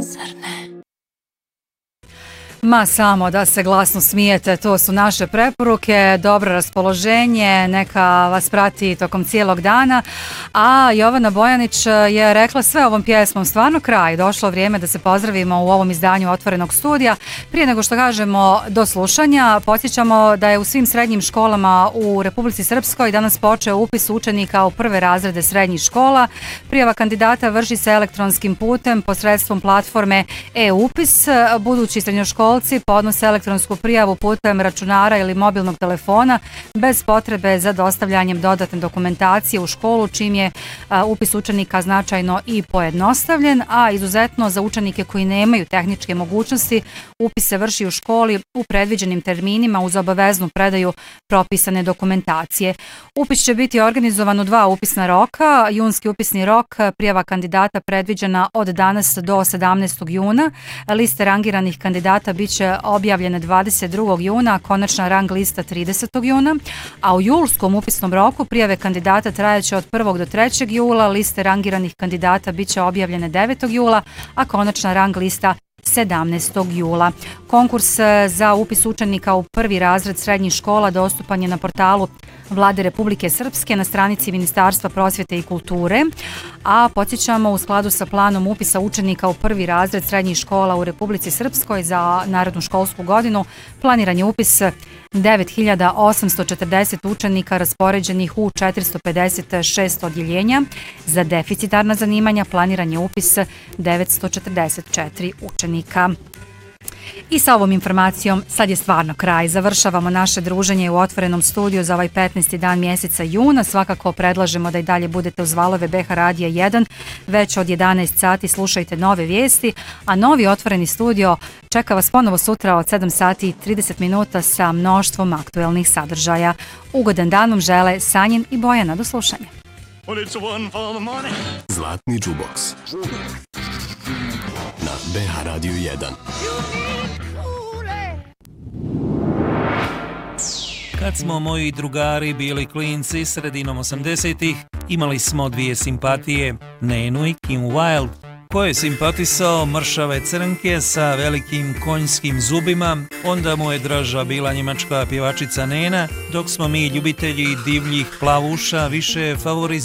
Ma samo da se glasno smijete, to su naše preporuke, dobro raspoloženje, neka vas prati tokom cijelog dana, a Jovana Bojanić je rekla sve ovom pjesmom, stvarno kraj, došlo vrijeme da se pozdravimo u ovom izdanju Otvorenog studija. Prije nego što kažemo do slušanja, podsjećamo da je u svim srednjim školama u Republici Srpskoj danas počeo upis učenika u prve razrede srednjih škola. Prijava kandidata vrši se elektronskim putem posredstvom platforme e-upis. Budući srednjoškolci podnose elektronsku prijavu putem računara ili mobilnog telefona bez potrebe za dostavljanjem dodatne dokumentacije u školu, čim je upis učenika značajno i pojednostavljen, a izuzetno za učenike koji nemaju tehničke mogućnosti, upis se vrši u školi u predviđenim terminima uz obaveznu predaju propisane dokumentacije. Upis će biti organizovan u 2 upisna roka. Junski upisni rok, prijava kandidata predviđena od danas do 17. juna. Liste rangiranih kandidata bit će objavljene 22. juna, konačna rang lista 30. juna, a u julskom upisnom roku prijave kandidata trajaće od 1. do 3. jula, liste rangiranih kandidata bit će objavljene 9. jula, a konačna rang lista 17. jula. Konkurs za upis učenika u prvi razred srednjih škola dostupan je na portalu Vlade Republike Srpske na stranici Ministarstva prosvjete i kulture, a podsjećamo u skladu sa planom upisa učenika u prvi razred srednjih škola u Republici Srpskoj za narednu školsku godinu planiran je upis 9840 učenika raspoređenih u 456 odjeljenja. Za deficitarna zanimanja planiran je upis 944 učenika. I sa ovom informacijom sad je stvarno kraj. Završavamo naše druženje u Otvorenom studiju za ovaj 15. dan mjeseca juna. Svakako predlažemo da i dalje budete uz valove BH Radija 1. Već od 11 sati slušajte nove vijesti, a novi Otvoreni studio čeka vas ponovo sutra od 7 sati i 30 minuta sa mnoštvom aktuelnih sadržaja. Ugodan dan vam žele Sanjin i Bojana. Do slušanja. Zlatni džuboks na BH Radiju 1. Kad smo moji drugari bili klinci sredinom 80-ih, imali smo 2 simpatije, Nenu i Kim Wilde. Ko je simpatisao mršave crnke sa velikim konjskim zubima, onda mu je draža bila njemačka pjevačica Nena, dok smo mi ljubitelji divljih plavuša više favorizirali